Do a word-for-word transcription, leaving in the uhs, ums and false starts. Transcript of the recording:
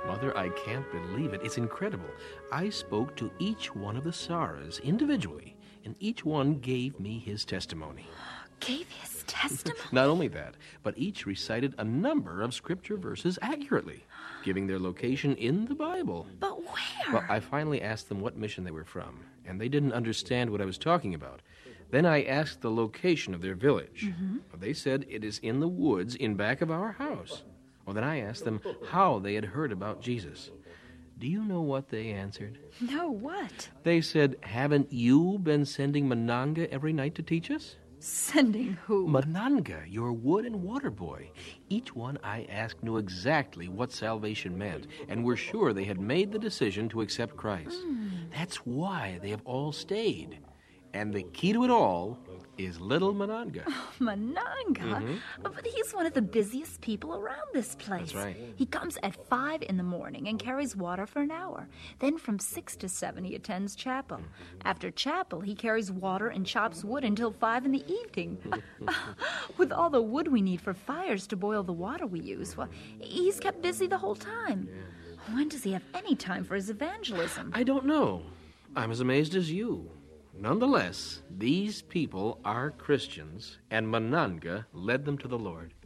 Mother, I can't believe it. It's incredible. I spoke to each one of the Saras individually, and each one gave me his testimony. Gave his testimony? Not only that, but each recited a number of scripture verses accurately, giving their location in the Bible. But where? Well, I finally asked them what mission they were from, and they didn't understand what I was talking about. Then I asked the location of their village. Mm-hmm. Well, they said it is in the woods in back of our house. Well, then I asked them how they had heard about Jesus. Do you know what they answered? No, what? They said, haven't you been sending Mananga every night to teach us? Sending who? Mananga, your wood and water boy. Each one I asked knew exactly what salvation meant, and were sure they had made the decision to accept Christ. Mm. That's why they have all stayed. And the key to it all is little Mananga. Oh, Mananga? Mm-hmm. Oh, but he's one of the busiest people around this place. That's right. He comes at five in the morning and carries water for an hour. Then from six to seven he attends chapel. After chapel he carries water and chops wood until five in the evening. With all the wood we need for fires to boil the water we use, well, he's kept busy the whole time. When does he have any time for his evangelism? I don't know. I'm as amazed as you. Nonetheless, these people are Christians, and Mananga led them to the Lord.